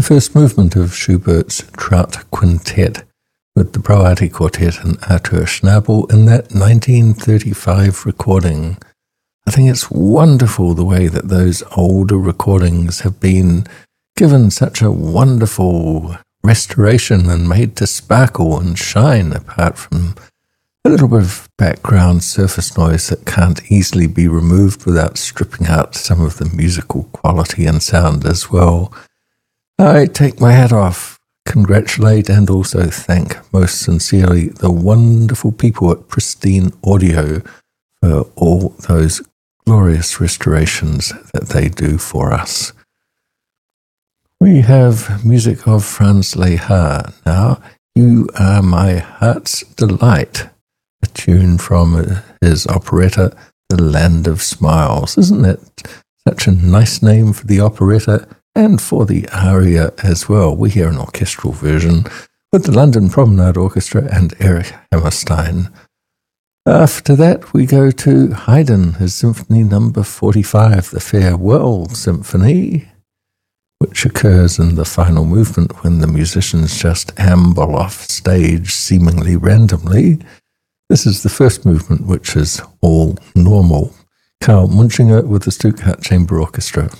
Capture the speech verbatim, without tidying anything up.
first movement of Schubert's Trout Quintet with the Broughati Quartet and Arthur Schnabel in that nineteen thirty-five recording. I think it's wonderful the way that those older recordings have been given such a wonderful restoration and made to sparkle and shine, apart from a little bit of background surface noise that can't easily be removed without stripping out some of the musical quality and sound as well. I take my hat off, congratulate and also thank most sincerely the wonderful people at Pristine Audio for all those glorious restorations that they do for us. We have music of Franz Lehár now. You Are My Heart's Delight, a tune from his operetta, The Land of Smiles. Isn't it such a nice name for the operetta and for the aria as well? We hear an orchestral version with the London Promenade Orchestra and Erich Hammerstein. After that, we go to Haydn, his Symphony Number forty-five, the Farewell Symphony, which occurs in the final movement when the musicians just amble off stage seemingly randomly. This is the first movement, which is all normal. Karl Munchinger with the Stuttgart Chamber Orchestra.